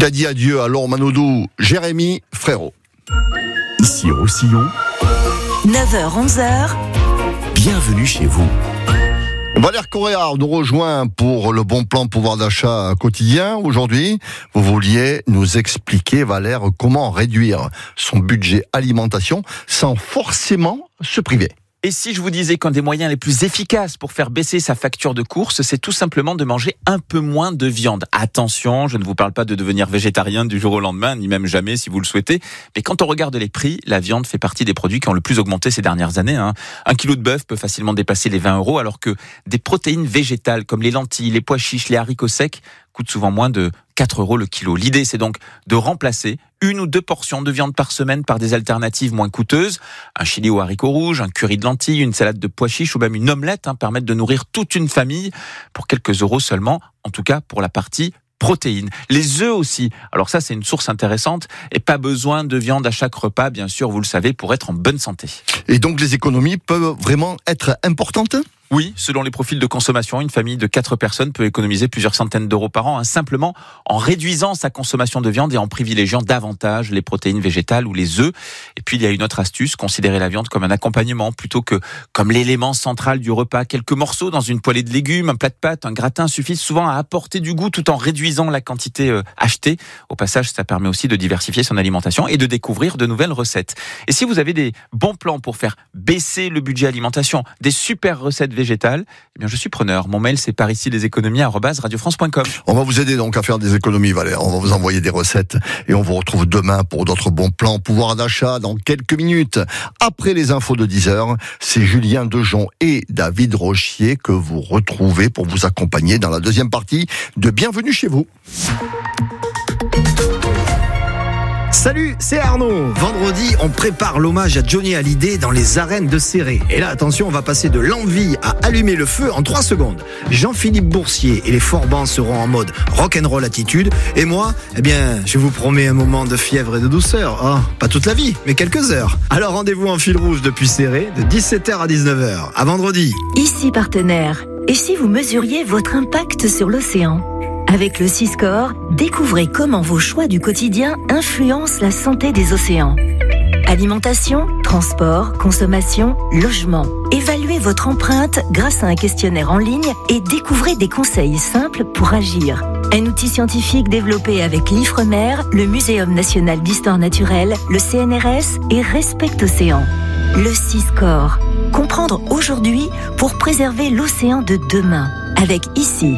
Il a dit adieu à Laure Manodou, Jérémy Frérot. Ici Roussillon, 9h-11h, bienvenue chez vous. Valère Correa nous rejoint pour le bon plan pouvoir d'achat quotidien. Aujourd'hui, vous vouliez nous expliquer, Valère, comment réduire son budget alimentation sans forcément se priver. Et si je vous disais qu'un des moyens les plus efficaces pour faire baisser sa facture de course, c'est tout simplement de manger un peu moins de viande. Attention, je ne vous parle pas de devenir végétarien du jour au lendemain, ni même jamais si vous le souhaitez. Mais quand on regarde les prix, la viande fait partie des produits qui ont le plus augmenté ces dernières années. Un kilo de bœuf peut facilement dépasser les 20 €, alors que des protéines végétales comme les lentilles, les pois chiches, les haricots secs coûtent souvent moins de 4 € le kilo. L'idée, c'est donc de remplacer 1 ou 2 portions de viande par semaine par des alternatives moins coûteuses. Un chili aux haricots rouges, un curry de lentilles, une salade de pois chiches ou même une omelette permettent de nourrir toute une famille pour quelques euros seulement, en tout cas pour la partie protéines. Les œufs aussi. Alors ça, c'est une source intéressante et pas besoin de viande à chaque repas, bien sûr, vous le savez, pour être en bonne santé. Et donc les économies peuvent vraiment être importantes ? Oui, selon les profils de consommation, une famille de 4 personnes peut économiser plusieurs centaines d'euros par an, simplement en réduisant sa consommation de viande et en privilégiant davantage les protéines végétales ou les œufs. Et puis il y a une autre astuce, considérer la viande comme un accompagnement plutôt que comme l'élément central du repas. Quelques morceaux dans une poêlée de légumes, un plat de pâtes, un gratin suffisent souvent à apporter du goût tout en réduisant la quantité achetée. Au passage, ça permet aussi de diversifier son alimentation et de découvrir de nouvelles recettes. Et si vous avez des bons plans pour faire baisser le budget alimentation, des super recettes végétales, eh bien je suis preneur. Mon mail c'est paricileséconomies@radiofrance.com. On va vous aider donc à faire des économies, Valère. On va vous envoyer des recettes et on vous retrouve demain pour d'autres bons plans pouvoir d'achat dans quelques minutes. Après les infos de 10h, c'est Julien Dejon et David Rochier que vous retrouvez pour vous accompagner dans la deuxième partie de Bienvenue chez vous. Salut, c'est Arnaud. Vendredi, on prépare l'hommage à Johnny Hallyday dans les arènes de Céré. Et là, attention, on va passer de l'envie à allumer le feu en 3 secondes. Jean-Philippe Boursier et les Forbans seront en mode rock'n'roll attitude. Et moi, je vous promets un moment de fièvre et de douceur. Oh, pas toute la vie, mais quelques heures. Alors rendez-vous en fil rouge depuis Céré, de 17h à 19h. À vendredi. Ici partenaire. Et si vous mesuriez votre impact sur l'océan ? Avec le Siscore, découvrez comment vos choix du quotidien influencent la santé des océans. Alimentation, transport, consommation, logement. Évaluez votre empreinte grâce à un questionnaire en ligne et découvrez des conseils simples pour agir. Un outil scientifique développé avec l'Ifremer, le Muséum national d'histoire naturelle, le CNRS et Respect Océan. Le Siscore. Comprendre aujourd'hui pour préserver l'océan de demain. Avec ici.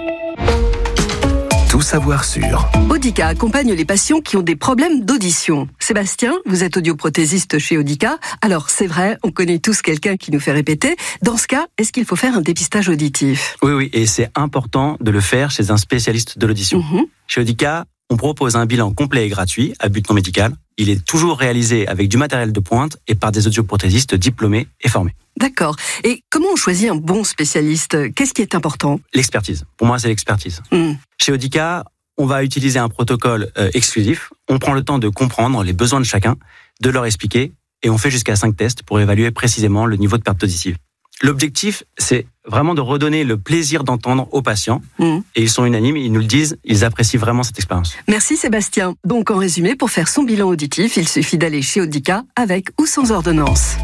Tout savoir sur Audica accompagne les patients qui ont des problèmes d'audition. Sébastien, vous êtes audioprothésiste chez Audica. Alors, c'est vrai, on connaît tous quelqu'un qui nous fait répéter. Dans ce cas, est-ce qu'il faut faire un dépistage auditif ? Oui, et c'est important de le faire chez un spécialiste de l'audition. Chez Audica, on propose un bilan complet et gratuit, à but non médical. Il est toujours réalisé avec du matériel de pointe et par des audioprothésistes diplômés et formés. D'accord. Et comment on choisit un bon spécialiste ? Qu'est-ce qui est important ? L'expertise. Pour moi, c'est l'expertise. Chez Audica, on va utiliser un protocole exclusif. On prend le temps de comprendre les besoins de chacun, de leur expliquer, et on fait jusqu'à 5 tests pour évaluer précisément le niveau de perte auditive. L'objectif, c'est vraiment de redonner le plaisir d'entendre aux patients. Et ils sont unanimes, ils nous le disent, ils apprécient vraiment cette expérience. Merci Sébastien. Donc en résumé, pour faire son bilan auditif, il suffit d'aller chez Audica avec ou sans ordonnance.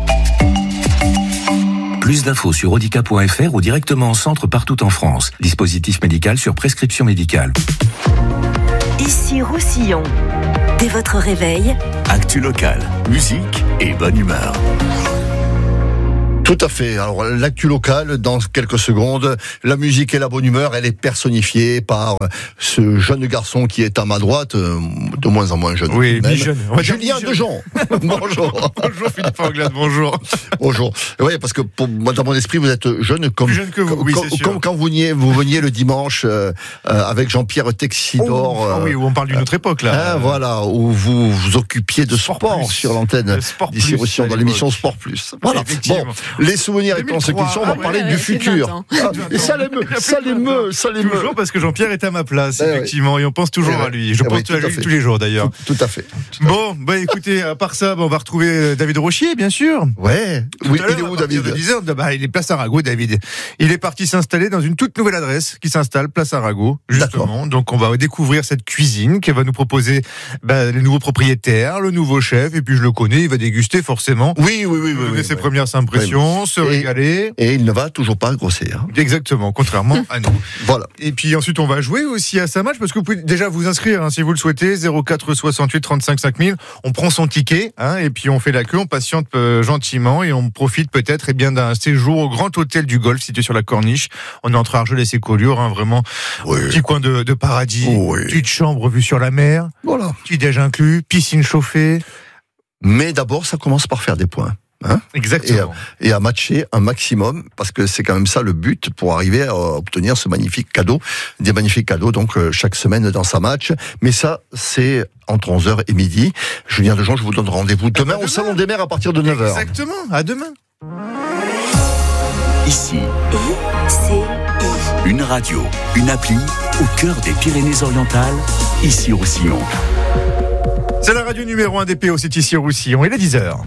Plus d'infos sur audica.fr ou directement en centre partout en France. Dispositif médical sur prescription médicale. Ici Roussillon. Dès votre réveil, Actu locale, musique et bonne humeur. Tout à fait. Alors, l'actu locale, dans quelques secondes, la musique et la bonne humeur, elle est personnifiée par ce jeune garçon qui est à ma droite, de moins en moins jeune. Oui, mi-jeune. Julien Dejon. Bonjour. Bonjour Philippe Anglade, bonjour. Bonjour. Oui, parce que pour moi, dans mon esprit, vous êtes jeune comme, plus jeune que vous, oui, c'est sûr. Comme quand vous veniez le dimanche avec Jean-Pierre Texidor. Oui, où on parle d'une autre époque, là. Voilà, où vous vous occupiez de sport Plus. sur l'antenne Sport d'ici Plus, aussi dans l'émission Sport Plus. Voilà. Effectivement. Bon, Les souvenirs et consécutions, on va parler du futur. Et ça l'émeut. Toujours parce que Jean-Pierre est à ma place, effectivement, et on pense toujours à lui. Je pense à lui tous les jours, d'ailleurs. Tout à fait. Bon, écoutez, à part ça, on va retrouver David Rochier, bien sûr. Ouais. Oui, il est où, David ? Il est Place Arago, David. Il est parti s'installer dans une toute nouvelle adresse qui s'installe, Place Arago, justement. D'accord. Donc, on va découvrir cette cuisine qui va nous proposer les nouveaux propriétaires, le nouveau chef, et puis je le connais, il va déguster forcément. Oui. Donner ses premières impressions, se régaler. Et il ne va toujours pas grossir. Exactement, contrairement à nous. Voilà. Et puis ensuite, on va jouer aussi à sa match, parce que vous pouvez déjà vous inscrire, si vous le souhaitez, 04 68 35 5000. On prend son ticket, et puis on fait la queue, on patiente gentiment, et on profite peut-être d'un séjour au Grand Hôtel du Golfe, situé sur la Corniche. On est entre Argelès-et-Collioure, vraiment petit coin de paradis, petite chambre vue sur la mer, petit déj inclus, piscine chauffée. Mais d'abord, ça commence par faire des points. Exactement. Et à matcher un maximum, parce que c'est quand même ça le but pour arriver à obtenir ce magnifique cadeau, des magnifiques cadeaux donc chaque semaine dans sa match. Mais ça, c'est entre 11h et midi. Julien Dejean, je vous donne rendez-vous demain au Salon des Mers à partir de 9h. Exactement, à demain. Ici, une radio, une appli au cœur des Pyrénées-Orientales, ici Roussillon. C'est la radio numéro 1 des PO, c'est ici Roussillon. Il est 10h.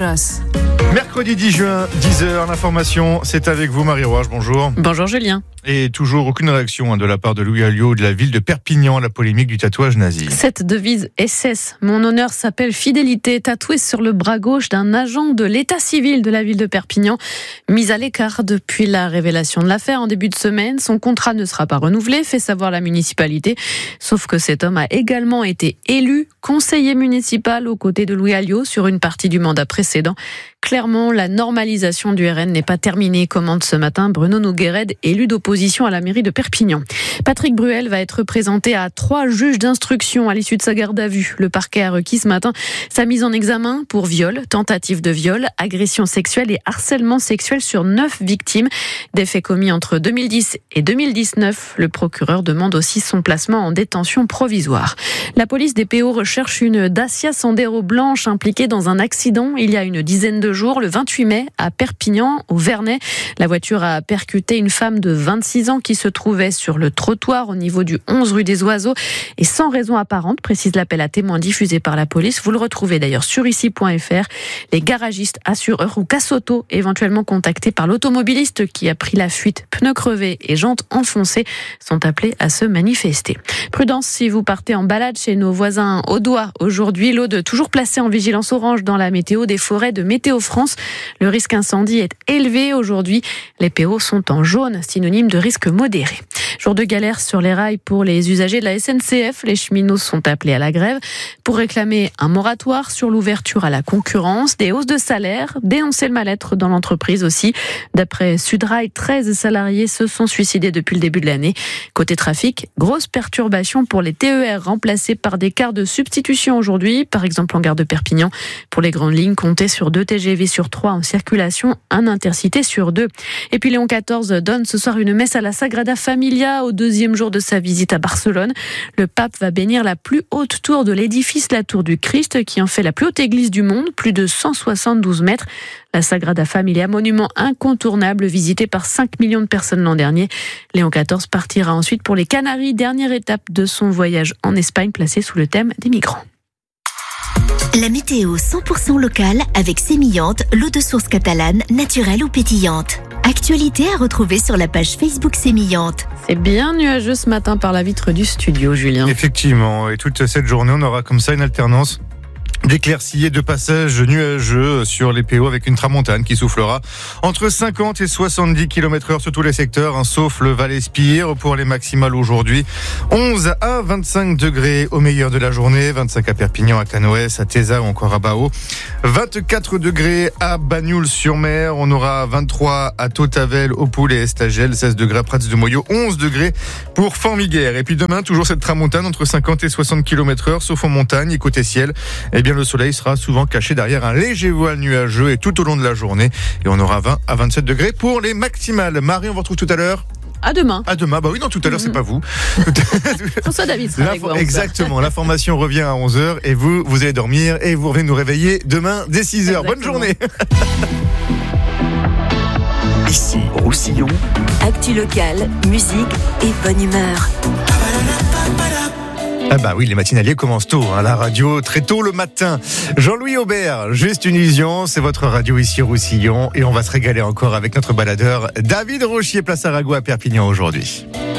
Mercredi 10 juin, 10h, l'information, c'est avec vous Marie Roche, bonjour. Bonjour Julien. Et toujours aucune réaction de la part de Louis Alliot de la ville de Perpignan à la polémique du tatouage nazi. Cette devise SS, mon honneur s'appelle fidélité, tatouée sur le bras gauche d'un agent de l'état civil de la ville de Perpignan, mise à l'écart depuis la révélation de l'affaire en début de semaine. Son contrat ne sera pas renouvelé, fait savoir la municipalité. Sauf que cet homme a également été élu conseiller municipal aux côtés de Louis Alliot sur une partie du mandat précédent. Clairement, la normalisation du RN n'est pas terminée, commente ce matin Bruno Noguered, élu d'opposition à la mairie de Perpignan. Patrick Bruel va être présenté à 3 juges d'instruction à l'issue de sa garde à vue. Le parquet a requis ce matin sa mise en examen pour viol, tentative de viol, agression sexuelle et harcèlement sexuel sur 9 victimes. Des faits commis entre 2010 et 2019. Le procureur demande aussi son placement en détention provisoire. La police des PO recherche une Dacia Sandero blanche impliquée dans un accident il y a une dizaine de jours, le 28 mai, à Perpignan, au Vernet. La voiture a percuté une femme de 26 ans qui se trouvait sur le trottoir au niveau du 11 rue des Oiseaux et sans raison apparente, précise l'appel à témoins diffusé par la police. Vous le retrouvez d'ailleurs sur ici.fr. Les garagistes, assureurs ou casse-auto éventuellement contactés par l'automobiliste qui a pris la fuite, pneus crevés et jantes enfoncées, sont appelés à se manifester. Prudence si vous partez en balade chez nos voisins audois. Aujourd'hui, l'Aude toujours placée en vigilance orange dans la météo des forêts de Météo France. Le risque incendie est élevé aujourd'hui. Les PO sont en jaune, synonyme de risque modéré. Jour de galère sur les rails pour les usagers de la SNCF. Les cheminots sont appelés à la grève pour réclamer un moratoire sur l'ouverture à la concurrence, des hausses de salaire, dénoncer le mal-être dans l'entreprise aussi. D'après Sudrail, 13 salariés se sont suicidés depuis le début de l'année. Côté trafic, grosse perturbation pour les TER remplacés par des cars de substitution aujourd'hui, par exemple en gare de Perpignan. Pour les grandes lignes, comptez sur 2 TGV sur 3 en circulation, un Intercité sur 2. Et puis Léon XIV donne ce soir une messe à la Sagrada Familia au 2e jour de sa visite à Barcelone. Le pape va bénir la plus haute tour de l'édifice, la tour du Christ, qui en fait la plus haute église du monde, plus de 172 mètres. La Sagrada Familia, monument incontournable visité par 5 millions de personnes l'an dernier. Léon XIV partira ensuite pour les Canaries, dernière étape de son voyage en Espagne, placée sous le thème des migrants. La météo 100% locale avec Sémillante, l'eau de source catalane, naturelle ou pétillante. Actualité à retrouver sur la page Facebook Sémillante. C'est bien nuageux ce matin par la vitre du studio, Julien. Effectivement, et toute cette journée, on aura comme ça une alternance d'éclaircies et de passages nuageux sur les PO avec une tramontane qui soufflera entre 50 et 70 km/h sur tous les secteurs, sauf le Val-Espire pour les maximales aujourd'hui. 11 à 25 degrés au meilleur de la journée, 25 à Perpignan, à Canoës, à Téza ou encore à Bao. 24 degrés à Bagnoul-sur-Mer, on aura 23 à Tautavel, au Poul et Estagel, 16 degrés à Prats-de-Moyau, 11 degrés pour Formiguère. Et puis demain, toujours cette tramontane entre 50 et 60 km/h, sauf en montagne et côté ciel. Eh bien, le soleil sera souvent caché derrière un léger voile nuageux et tout au long de la journée. Et on aura 20 à 27 degrés pour les maximales. Marie, on vous retrouve tout à l'heure. À demain. À demain. Bah oui, non, tout à l'heure, c'est pas vous. François David sera avec vous. Exactement. L'information revient à 11h et vous allez dormir et vous revenez nous réveiller demain dès 6h. Exactement. Bonne journée. Ici, Roussillon. Actu locale, musique et bonne humeur. Ah bah oui, les matinaliers commencent tôt, la radio très tôt le matin. Jean-Louis Aubert, Juste une illusion, c'est votre radio ici Roussillon et on va se régaler encore avec notre baladeur David Rochier, place Arago à Perpignan aujourd'hui.